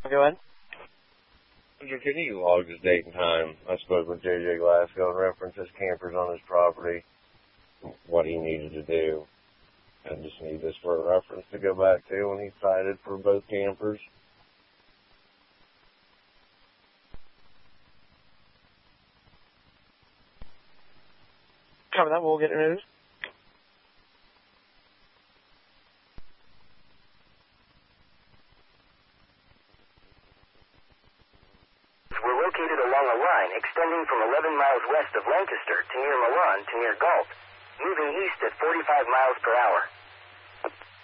Go ahead. Can you log this date and time? I spoke with J.J. Glasgow in reference his campers on his property, what he needed to do. I just need this for a reference to go back to when he cited for both campers. Cover that, we'll get it moved. We're located along a line extending from 11 miles west of Lancaster to near Milan to near Galt, moving east at 45 miles per hour.